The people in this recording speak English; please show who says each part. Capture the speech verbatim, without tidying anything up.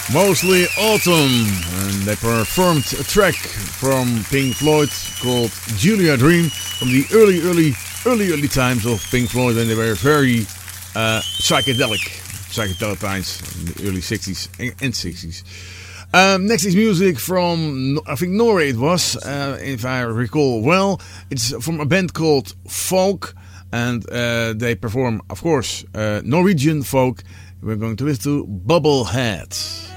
Speaker 1: Mostly Autumn, and they performed a track from Pink Floyd called Julia Dream from the early, early, early, early times of Pink Floyd when they were very uh, psychedelic, psychedelic times in the early sixties and sixties. Um, next is music from, I think Norway it was, uh, if I recall well. It's from a band called Folk, and uh, they perform, of course, uh, Norwegian folk. We're going to listen to Bubblehead.